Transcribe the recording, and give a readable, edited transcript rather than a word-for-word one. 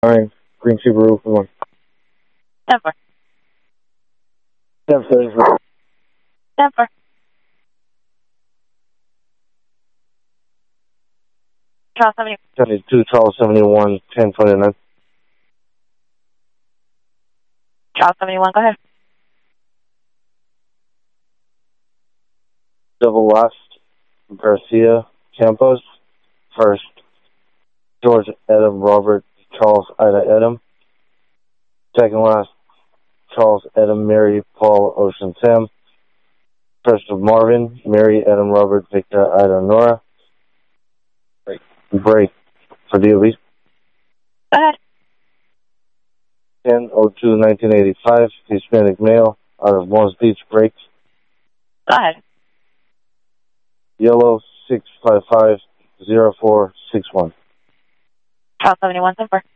Alright, Green Subaru, come on. 10-4. 10-4. 10-4. Charles 70. 72, Charles 71, 1029. Charles 71, go ahead. Double last, Garcia, Campos. First, George Adam Robert Charles Ida Adam. Second last, Charles Adam Mary Paul Ocean Sam. First of Marvin, Mary Adam Robert Victor Ida Nora. Break for the elite. Go ahead. 10-02-1985, Hispanic male, out of Moss Beach, breaks. Go ahead. Yellow 655-0461. Charles 71, 10-4.